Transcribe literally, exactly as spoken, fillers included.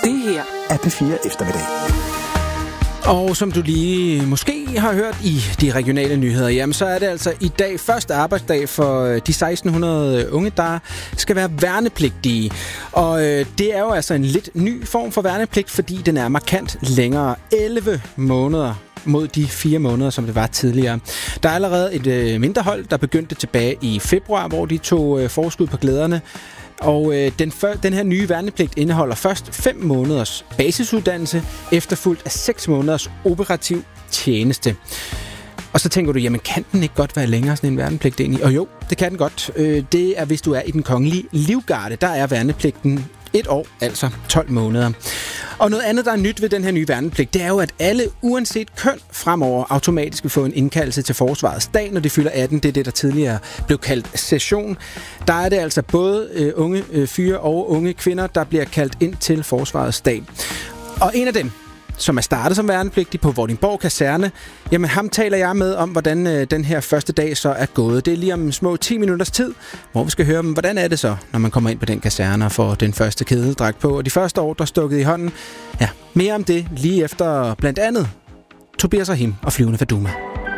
Det her er P fire Eftermiddag. Og som du lige måske har hørt i de regionale nyheder, jamen så er det altså i dag første arbejdsdag for de seksten hundrede unge, der skal være værnepligtige. Og øh, det er jo altså en lidt ny form for værnepligt, fordi den er markant længere. elleve måneder mod de fire måneder, som det var tidligere. Der er allerede et øh, mindre hold, der begyndte tilbage i februar, hvor de tog øh, forskud på glæderne. Og øh, den, før, den her nye værnepligt indeholder først fem måneders basisuddannelse, efterfulgt af seks måneders operativ tjeneste. Og så tænker du, jamen kan den ikke godt være længere, sådan en værnepligt egentlig? Og jo, det kan den godt. Øh, det er, hvis du er i den kongelige livgarde, der er værnepligten et år, altså tolv måneder. Og noget andet, der er nyt ved den her nye værnepligt, det er jo, at alle, uanset køn, fremover automatisk vil få en indkaldelse til Forsvarets dag, når de fylder atten. Det er det, der tidligere blev kaldt session. Der er det altså både øh, unge øh, fyre og unge kvinder, der bliver kaldt ind til Forsvarets dag. Og en af dem, som er startet som værnepligtig på Vordingborg Kaserne, jamen ham taler jeg med om, hvordan øh, den her første dag så er gået. Det er lige om små ti minutters tid, hvor vi skal høre, hvordan er det så, når man kommer ind på den kaserne og får den første kædedragt på, og de første år, der stukket i hånden. Ja, mere om det lige efter blandt andet Tobias Rahim og Flyvende Faduma.